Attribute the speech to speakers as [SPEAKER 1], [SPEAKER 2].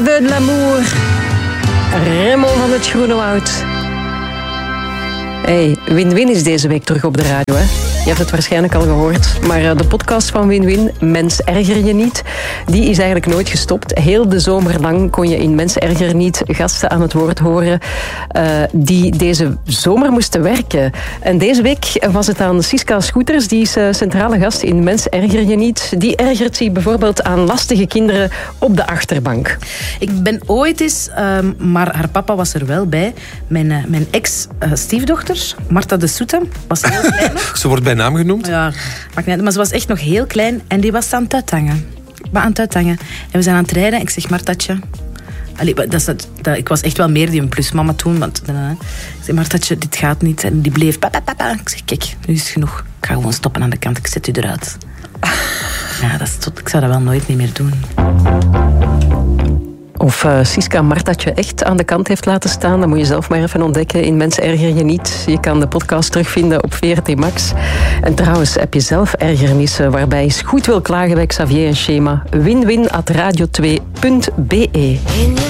[SPEAKER 1] De l'amour. Raymond van het Groene Woud. Hey, Win-Win is deze week terug op de radio, hè? Je hebt het waarschijnlijk al gehoord. Maar de podcast van Win-Win, Mens Erger Je Niet, die is eigenlijk nooit gestopt. Heel de zomer lang kon je in Mens Erger Je Niet gasten aan het woord horen die deze zomer moesten werken. En deze week was het aan Siska Schoeters, die is centrale gast in Mens Erger Je Niet. Die ergert zich bijvoorbeeld aan lastige kinderen op de achterbank.
[SPEAKER 2] Ik ben ooit eens, maar haar papa was er wel bij, mijn ex-stiefdochter, Marta de Soete, was heel klein nog.
[SPEAKER 3] Ze wordt bij naam genoemd?
[SPEAKER 2] Ja, maakt niet uit, maar ze was echt nog heel klein en die was aan het uithangen. En we zijn aan het rijden. Ik zeg, Martatje... Allee, ik was echt wel meer die een plusmama toen. Want, ik zeg, Martatje, dit gaat niet. En die bleef... Papa. Ik zeg, kijk, nu is het genoeg. Ik ga gewoon stoppen aan de kant. Ik zet u eruit. Ja, ik zou dat wel nooit niet meer doen.
[SPEAKER 1] Of Siska Martatje echt aan de kant heeft laten staan, dat moet je zelf maar even ontdekken in Mens Erger Je Niet. Je kan de podcast terugvinden op VRT Max. En trouwens, heb je zelf ergernissen waarbij je goed wil klagen bij Xavier en Schema? Win-win@radio2.be.